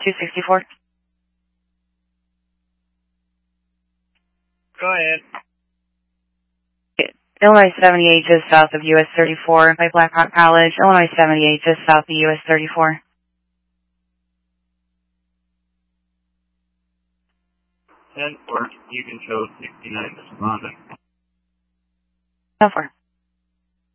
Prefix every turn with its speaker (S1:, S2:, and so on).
S1: 264.
S2: Go ahead.
S1: Illinois 78 just south of US 34 by Blackhawk College. Illinois 78 just south of US 34.
S2: 10-4, you can show 69 responding.
S1: 10-4.